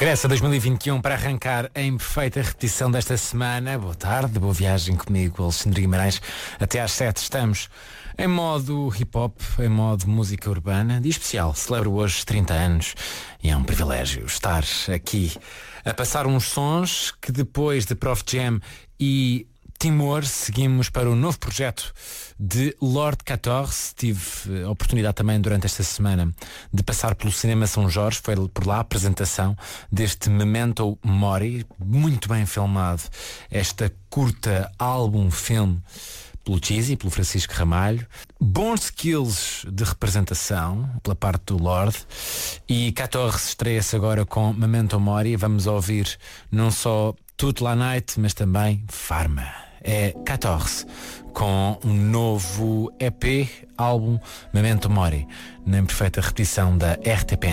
Regressa 2021 para arrancar em perfeita repetição desta semana. Boa tarde, boa viagem comigo, Alexandre Guimarães. Até às 7 estamos em modo hip-hop, em modo música urbana. Dia especial, celebro hoje 30 anos e é um privilégio estar aqui a passar uns sons que depois de Prof Jam e Timor, seguimos para o novo projeto de Lord 14. Tive a oportunidade também durante esta semana de passar pelo Cinema São Jorge. Foi por lá a apresentação deste Memento Mori, muito bem filmado. Esta curta álbum-filme pelo Cheesy, pelo Francisco Ramalho. Bons skills de representação pela parte do Lord. E 14 estreia-se agora com Memento Mori. Vamos ouvir não só Toute la Night, mas também Pharma. É 14 com um novo EP, álbum Memento Mori, na perfeita repetição da RTP.